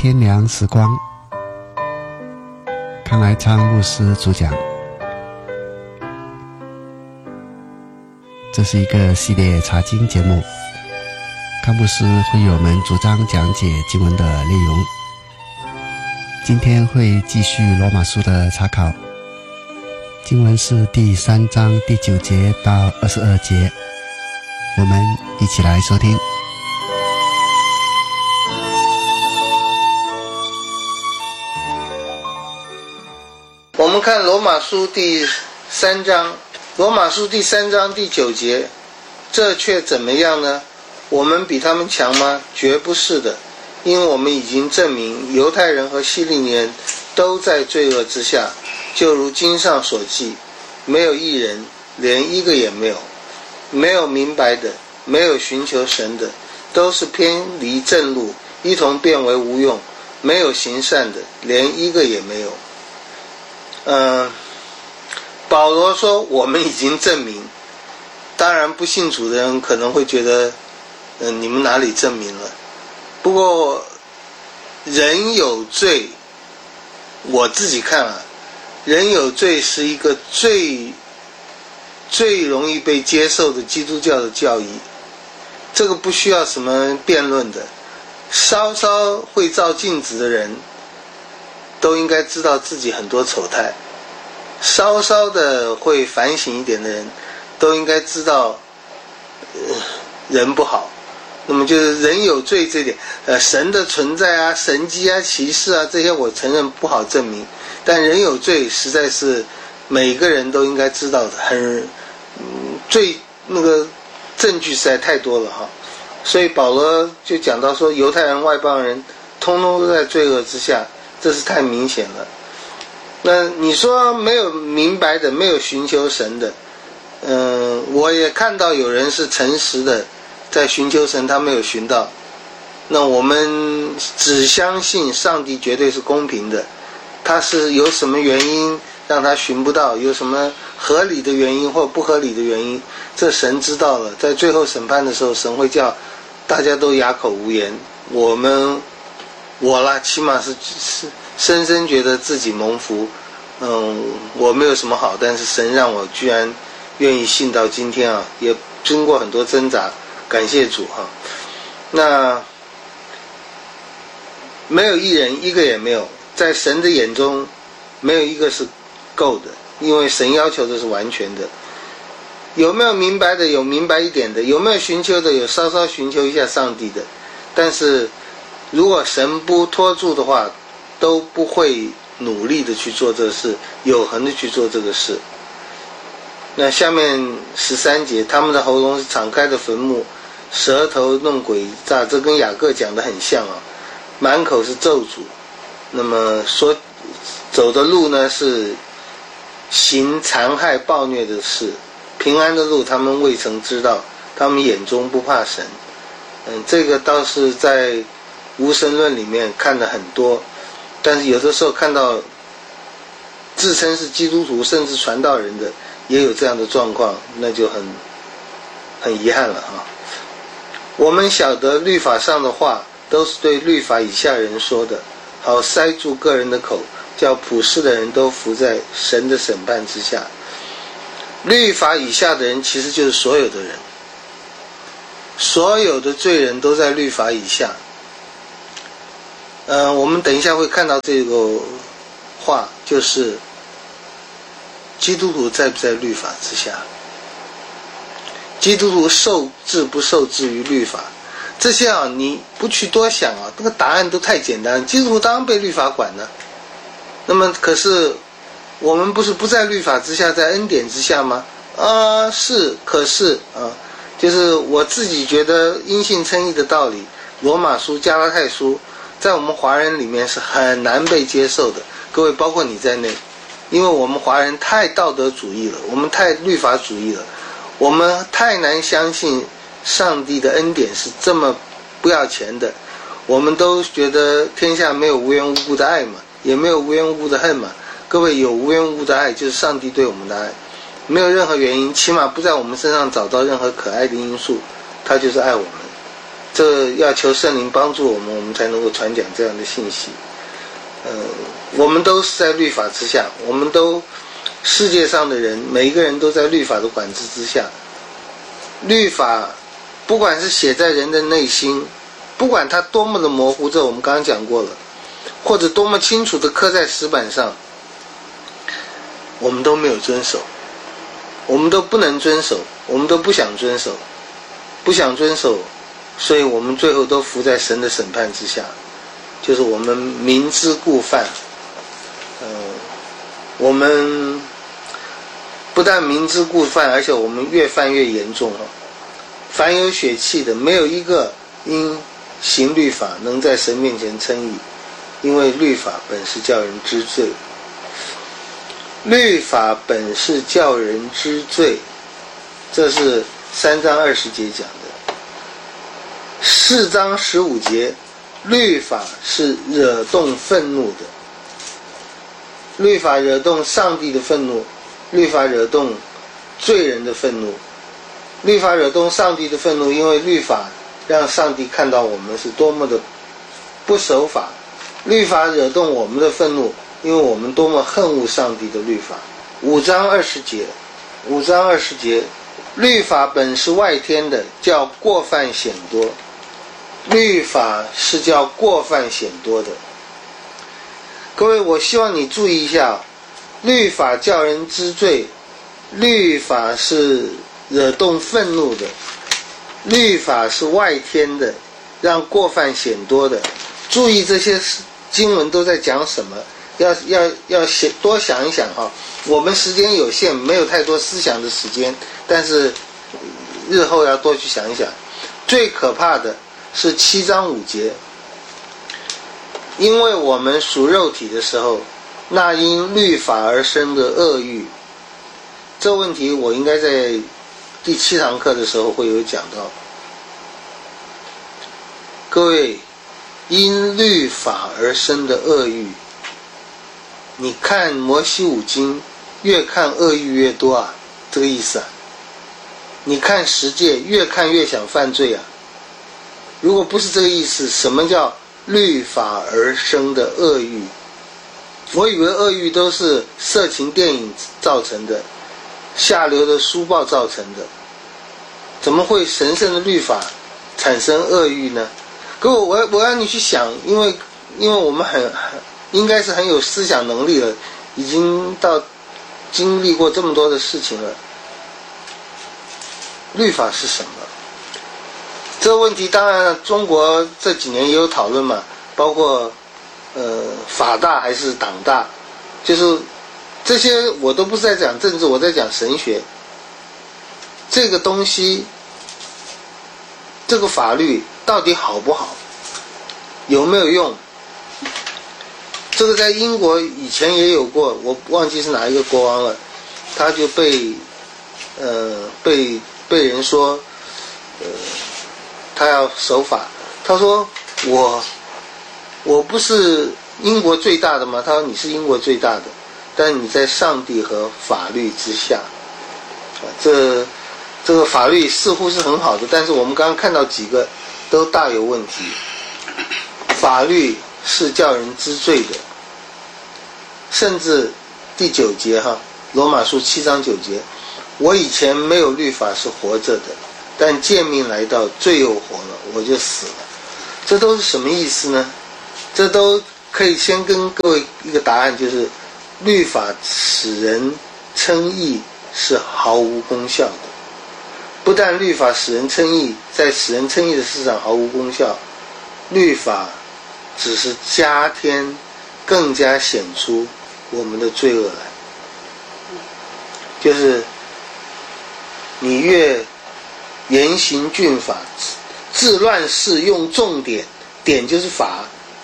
天良时光，康来昌牧师主讲。这是一个系列查经节目，康牧师会与我们主张讲解经文的内容。今天会继续罗马书的查考，经文是第3章第9节到22节，我们一起来收听。 我们看罗马书第3章，罗马书第3章第9节，这却怎么样呢？我们比他们强吗？绝不是的，因为我们已经证明犹太人和希利尼人都在罪恶之下，就如经上所记，没有一人，连一个也没有，没有明白的，没有寻求神的，都是偏离正路，一同变为无用，没有行善的，连一个也没有。保罗说我们已经证明，当然不信主的人可能会觉得你们哪里证明了？不过人有罪，我自己看人有罪是一个最容易被接受的基督教的教义，这个不需要什么辩论的，稍稍会照镜子的人都应该知道自己很多丑态，稍稍的会反省一点的人都应该知道人不好。那么就是人有罪这点，神的存在啊、神迹啊、奇事啊，这些我承认不好证明，但人有罪实在是每个人都应该知道的，那个证据实在太多了哈。所以保罗就讲到说，犹太人、外邦人通通都在罪恶之下，这是太明显了。那你说没有明白的，没有寻求神的，我也看到有人是诚实的在寻求神，他没有寻到。那我们只相信上帝绝对是公平的，他是有什么原因让他寻不到，有什么合理的原因或不合理的原因，这神知道了，在最后审判的时候，神会叫大家都哑口无言。我啦，起码是深深觉得自己蒙福，我没有什么好，但是神让我居然愿意信到今天啊，也经过很多挣扎，感谢主哈。那没有一人，一个也没有，在神的眼中没有一个是够的，因为神要求的是完全的。有没有明白的？有明白一点的。有没有寻求的？有稍稍寻求一下上帝的。但是如果神不拖住的话，都不会努力的去做这个事，有恒的去做这个事。那下面13节，他们的喉咙是敞开的坟墓，舌头弄诡诈，这跟雅各讲的很像啊，满口是咒诅。那么所走的路呢，是行残害暴虐的事，平安的路他们未曾知道，他们眼中不怕神。这个倒是在无神论里面看的很多，但是有的时候看到自称是基督徒甚至传道人的也有这样的状况，那就很遗憾了哈。我们晓得律法上的话都是对律法以下人说的，好塞住个人的口，叫普世的人都服在神的审判之下。律法以下的人其实就是所有的人，所有的罪人都在律法以下。我们等一下会看到这个话，就是基督徒在不在律法之下，基督徒受制不受制于律法，这些你不去多想这个答案都太简单，基督徒当然被律法管了。那么可是我们不是不在律法之下，在恩典之下吗？是，可是就是我自己觉得因信称义的道理，罗马书、加拉太书在我们华人里面是很难被接受的，各位包括你在内，因为我们华人太道德主义了，我们太律法主义了，我们太难相信上帝的恩典是这么不要钱的。我们都觉得天下没有无缘无故的爱嘛，也没有无缘无故的恨嘛。各位，有无缘无故的爱，就是上帝对我们的爱，没有任何原因，起码不在我们身上找到任何可爱的因素，他就是爱我们。 这要求圣灵帮助我们，我们才能够传讲这样的信息。我们都是在律法之下，我们都世界上的人，每一个人都在律法的管制之下。律法不管是写在人的内心，不管它多么的模糊，这我们刚刚讲过了，或者多么清楚的刻在石板上，我们都没有遵守，我们都不能遵守，我们都不想遵守，不想遵守，所以我们最后都服在神的审判之下，就是我们明知故犯。我们不但明知故犯，而且我们越犯越严重了。凡有血气的，没有一个因行律法能在神面前称义，因为律法本是叫人知罪。律法本是叫人知罪，这是3章20节讲的。4章15节，律法是惹动愤怒的。律法惹动上帝的愤怒，律法惹动罪人的愤怒。律法惹动上帝的愤怒，因为律法让上帝看到我们是多么的不守法。律法惹动我们的愤怒，因为我们多么恨恶上帝的律法。5章20节，律法本是外天的，叫过犯显多。律法是叫过犯显多的。各位，我希望你注意一下，律法叫人知罪，律法是惹动愤怒的，律法是外天的，让过犯显多的。注意这些经文都在讲什么，要多想一想哈。我们时间有限，没有太多思想的时间，但是日后要多去想一想。最可怕的是7章5节，因为我们属肉体的时候，那因律法而生的恶欲。这问题我应该在第7堂课的时候会有讲到。各位，因律法而生的恶欲，你看摩西五经，越看恶欲越多啊，这个意思啊。你看十诫，越看越想犯罪啊。如果不是这个意思，什么叫律法而生的恶欲？我以为恶欲都是色情电影造成的，下流的书报造成的，怎么会神圣的律法产生恶欲呢？各位，我让你去想，因为我们应该是很有思想能力了，已经经历过这么多的事情了。律法是什么？这个问题当然中国这几年也有讨论嘛，包括法大还是党大，就是这些我都不是在讲政治，我在讲神学。这个东西，这个法律到底好不好，有没有用？这个在英国以前也有过，我忘记是哪一个国王了，他就被人说他要守法，他说我不是英国最大的吗？他说你是英国最大的，但你在上帝和法律之下。这个法律似乎是很好的，但是我们刚刚看到几个都大有问题。法律是叫人知罪的，甚至第9节罗马书7章9节，我以前没有律法是活着的，但诫命来到，罪又活了，我就死了。这都是什么意思呢？这都可以先跟各位一个答案，就是律法使人称义是毫无功效的。不但律法使人称义，在使人称义的事上毫无功效，律法只是加添更加显出我们的罪恶来。就是你越严刑峻法，治乱世用重典，典就是法，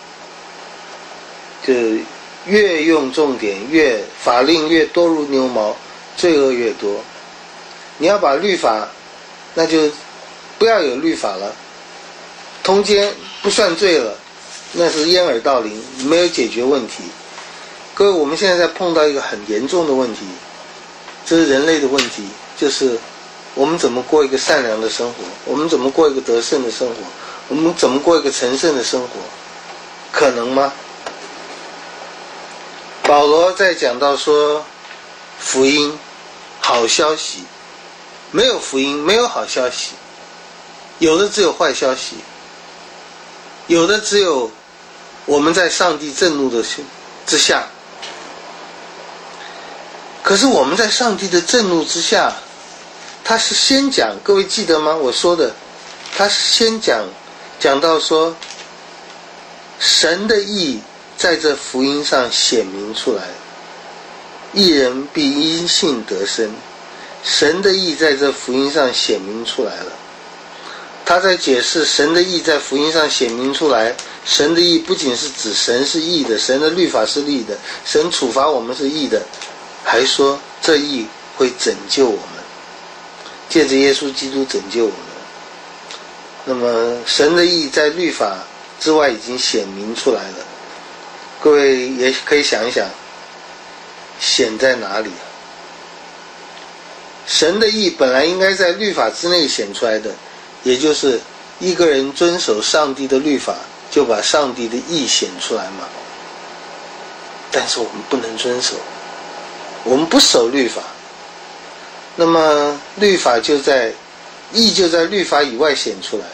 就越用重典，越法令越多如牛毛，罪恶越多。你要把律法，那就不要有律法了，通奸不算罪了，那是掩耳盗铃，没有解决问题。各位，我们现在在碰到一个很严重的问题，这是人类的问题，就是我们怎么过一个善良的生活，我们怎么过一个得胜的生活， 我们怎么过一个成圣的生活？可能吗？保罗在讲到说福音好消息，没有福音没有好消息，有的只有坏消息，有的只有我们在上帝震怒的之下。可是我们在上帝的震怒之下，他是先讲，各位记得吗？我说的，他是先讲到说神的义在这福音上显明出来，义人必因信得生。神的义在这福音上显明出来了。他在解释神的义在福音上显明出来，神的义不仅是指神是义的，神的律法是义的，神处罚我们是义的，还说这义会拯救我们，借着耶稣基督拯救我们。那么神的义在律法之外已经显明出来了，各位也可以想一想，显在哪里？神的义本来应该在律法之内显出来的，也就是一个人遵守上帝的律法，就把上帝的义显出来嘛。但是我们不能遵守，我们不守律法，那么律法义就在律法以外显出来。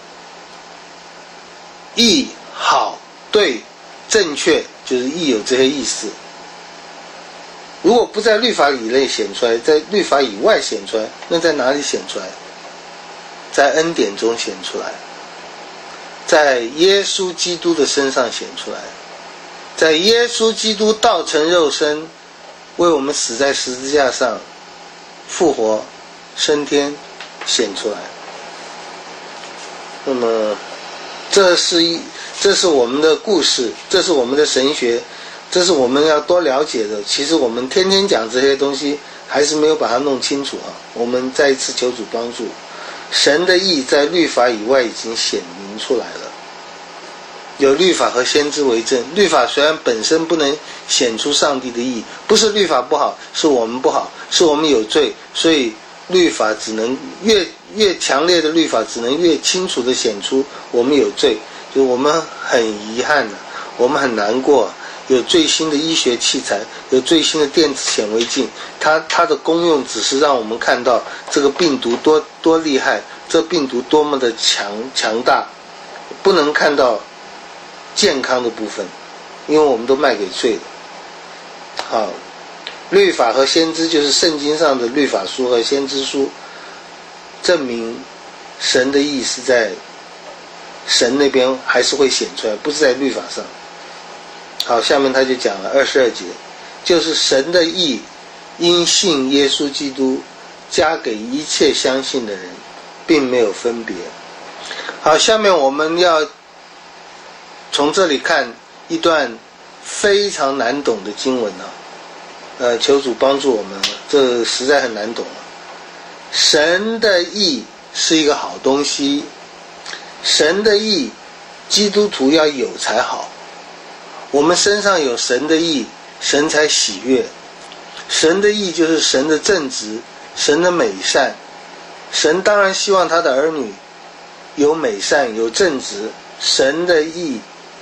义好对正确，就是义有这些意思。如果不在律法以内显出来，在律法以外显出来，那在哪里显出来？在恩典中显出来，在耶稣基督的身上显出来，在耶稣基督道成肉身，为我们死在十字架上，复活升天显出来。那么这是我们的故事，这是我们的神学，这是我们要多了解的。其实我们天天讲这些东西，还是没有把它弄清楚啊。我们再一次求主帮助。神的义在律法以外已经显明出来了，有律法和先知为证。律法虽然本身不能显出上帝的义，不是律法不好，是我们不好，是我们有罪，所以律法只能越强烈的律法只能越清楚地显出我们有罪。就我们很遗憾的，我们很难过，有最新的医学器材，有最新的电子显微镜，它的功用只是让我们看到这个病毒多厉害，这病毒多么的强大，不能看到健康的部分，因为我们都卖给罪了。好，律法和先知就是圣经上的律法书和先知书，证明神的义是在神那边还是会显出来，不是在律法上。好，下面他就讲了22节，就是神的义因信耶稣基督加给一切相信的人，并没有分别。好，下面我们要从这里看一段非常难懂的经文啊，求主帮助我们，这实在很难懂。神的义是一个好东西，神的义基督徒要有才好。我们身上有神的义，神才喜悦。神的义就是神的正直，神的美善。神当然希望他的儿女有美善有正直，神的义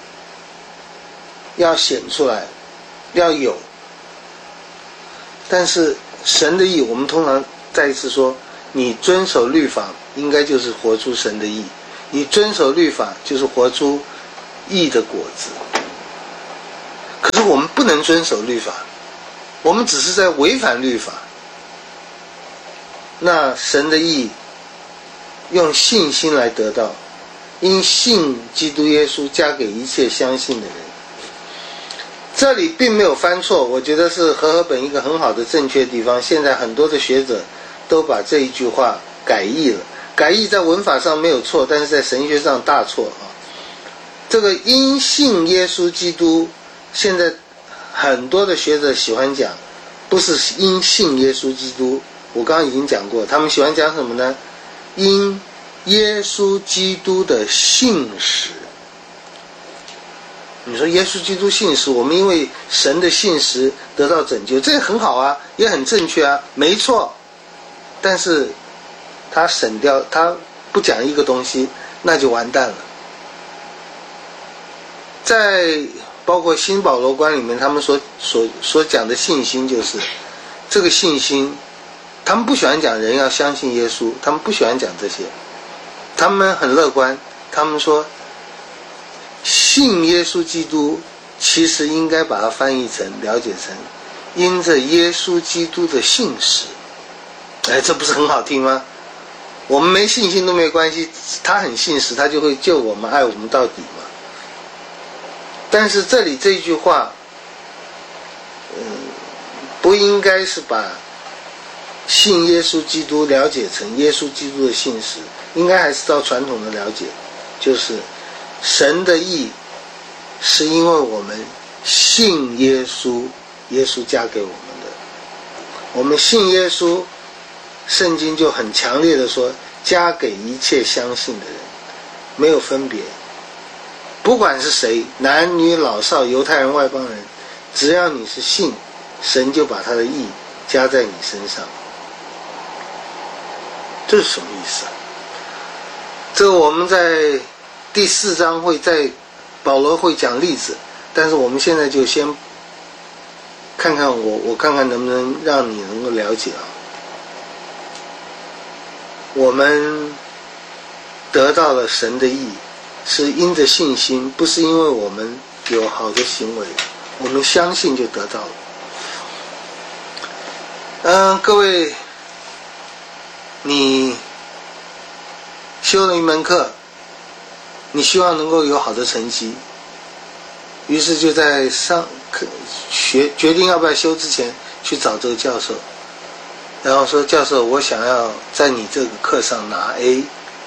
要显出来，要有。但是神的义，我们通常再一次说，你遵守律法应该就是活出神的义，你遵守律法就是活出义的果子。可是我们不能遵守律法，我们只是在违反律法。那神的义用信心来得到，因信基督耶稣加给一切相信的人。这里并没有翻错，我觉得是和合本一个很好的正确地方。现在很多的学者都把这一句话改译了，改译在文法上没有错，但是在神学上大错啊。这个因信耶稣基督，现在很多的学者喜欢讲，不是因信耶稣基督，我刚刚已经讲过，他们喜欢讲什么呢？因耶稣基督的信实。你说耶稣基督信实，我们因为神的信实得到拯救，这很好啊，也很正确啊，没错。但是他省掉，他不讲一个东西， 那就完蛋了。在包括新保罗观里面，他们所讲的信心，就是这个信心，他们不喜欢讲人要相信耶稣，他们不喜欢讲这些，他们很乐观，他们说信耶稣基督其实应该把它翻译成了解成因着耶稣基督的信实。这不是很好听吗？我们没信心都没关系，他很信实，他就会救我们，爱我们到底嘛。但是这里这句话不应该是把信耶稣基督了解成耶稣基督的信实，应该还是照传统的了解，就是神的义是因为我们信耶稣，耶稣加给我们的。我们信耶稣，圣经就很强烈的说，加给一切相信的人，没有分别，不管是谁，男女老少，犹太人外邦人，只要你是信，神就把他的义加在你身上。这是什么意思啊？这个我们在第4章保罗会讲例子，但是我们现在就先看看我看看能不能让你能够了解啊。我们得到了神的义，是因着信心，不是因为我们有好的行为，我们相信就得到了。各位，你修了一门课，你希望能够有好的成绩，于是就在决定要不要修之前去找这个教授，然后说，教授，我想要在你这个课上拿 A。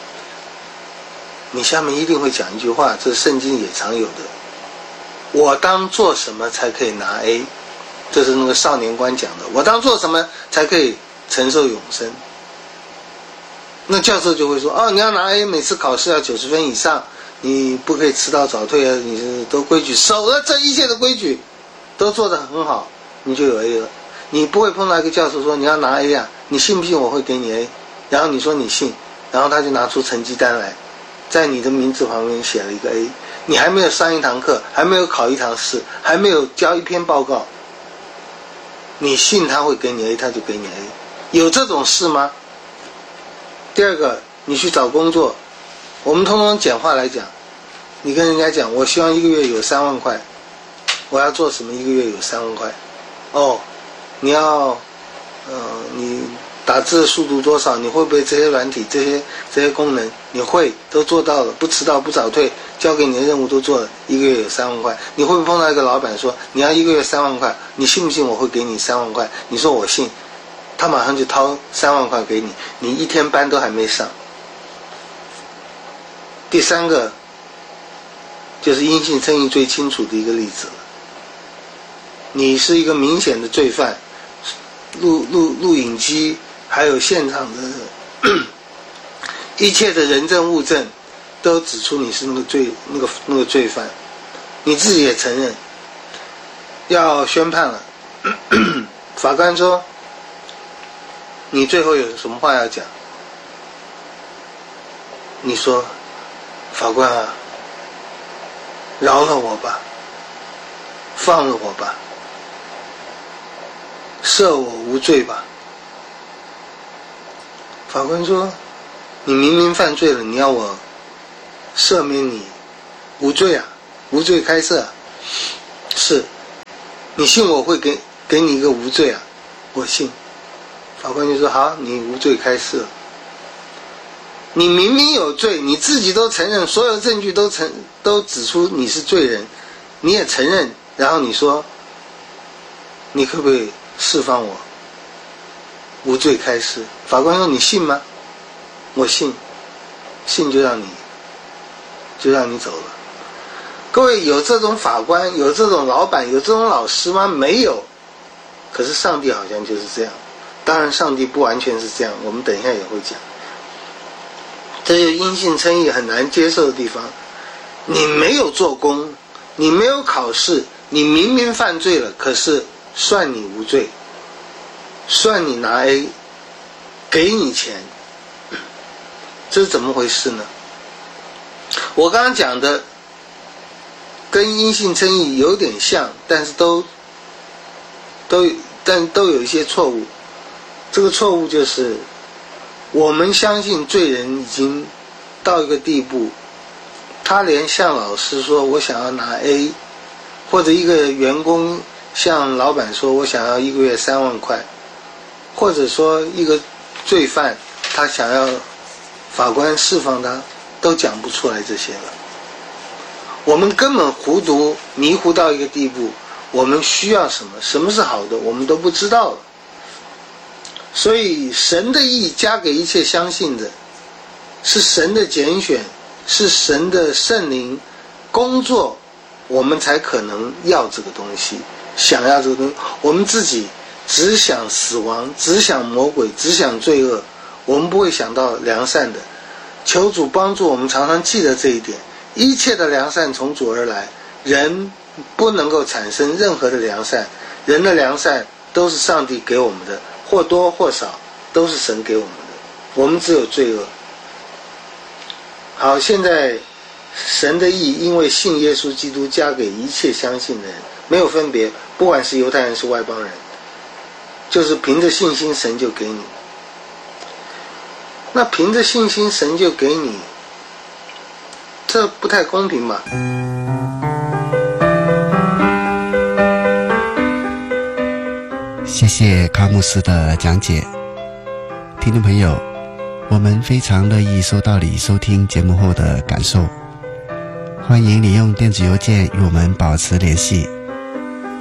你下面一定会讲一句话，这圣经也常有的，我当做什么才可以拿 A？ 这是那个少年官讲的，我当做什么才可以承受永生？那教授就会说，你要拿 A， 每次考试要90分以上，你不可以迟到早退啊，你是都规矩，守了这一切的规矩都做得很好，你就有 A 了。你不会碰到一个教授说，你要拿 A 啊，你信不信我会给你 A？ 然后你说你信，然后他就拿出成绩单来，在你的名字旁边写了一个 A， 你还没有上一堂课，还没有考一堂试，还没有交一篇报告，你信他会给你 A， 他就给你 A， 有这种事吗？第二个，你去找工作，我们通通简化来讲，你跟人家讲，我希望一个月有3万块，我要做什么？一个月有3万块，你要你打字的速度多少？你会不会这些软体，这些功能？你会，都做到了，不迟到不早退，交给你的任务都做了，一个月有3万块。你会不会碰到一个老板说，你要一个月3万块，你信不信我会给你3万块？你说我信，他马上就掏3万块给你，你一天班都还没上。第三个就是因信称义最清楚的一个例子了，你是一个明显的罪犯，录影机还有现场的一切的人证物证都指出你是那个罪犯，你自己也承认，要宣判了。法官说，你最后有什么话要讲？你说，法官啊，饶了我吧，放了我吧，赦我无罪吧。法官说，你明明犯罪了，你要我赦免你无罪啊，无罪开设啊。是，你信我会给你一个无罪啊？我信。法官就说，好，你无罪开设。你明明有罪，你自己都承认，所有证据都指出你是罪人，你也承认，然后你说，你可不可以释放我？无罪开释。法官说，你信吗？我信，信就让你走了。各位，有这种法官，有这种老板，有这种老师吗？没有。可是上帝好像就是这样。当然上帝不完全是这样，我们等一下也会讲。这就因信称义很难接受的地方。你没有做工，你没有考试，你明明犯罪了，可是算你无罪，算你拿 A， 给你钱，这是怎么回事呢？ 我刚刚讲的跟因信称义有点像，但是都有一些错误。这个错误就是我们相信罪人已经到一个地步，他连向老师说我想要拿 A， 或者一个员工向老板说我想要1个月3万块，或者说一个罪犯他想要法官释放他，都讲不出来这些了。我们根本糊涂迷糊到一个地步，我们需要什么，什么是好的，我们都不知道了。所以神的义加给一切相信的，是神的拣选，是神的圣灵工作，我们才可能要这个东西，想要这个东西。我们自己只想死亡，只想魔鬼，只想罪恶，我们不会想到良善的。求主帮助我们常常记得这一点，一切的良善从主而来，人不能够产生任何的良善，人的良善都是上帝给我们的，或多或少都是神给我们的，我们只有罪恶。好，现在神的义因为信耶稣基督加给一切相信的人，没有分别，不管是犹太人是外邦人，就是凭着信心神就给你。那凭着信心神就给你，这不太公平吧？ 谢谢卡牧师的讲解。听众朋友，我们非常乐意收到你收听节目后的感受，欢迎你用电子邮件与我们保持联系。